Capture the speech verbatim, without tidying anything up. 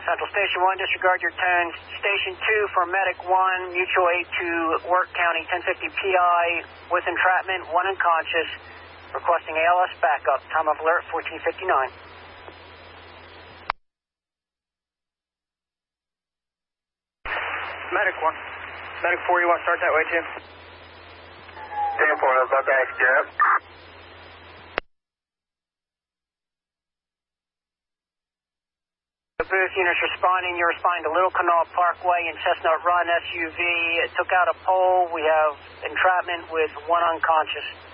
Central Station one, disregard your turns. Station two for Medic one, mutual aid to Work County, ten fifty P I with entrapment, one unconscious, requesting A L S backup. Time of alert, fourteen fifty-nine. Medic one. Medic four, you want to start that way too? ten four, Buckeye, Jeff. The booth units responding. You're responding to Little Canal Parkway and Chestnut Run S U V. It took out a pole. We have entrapment with one unconscious.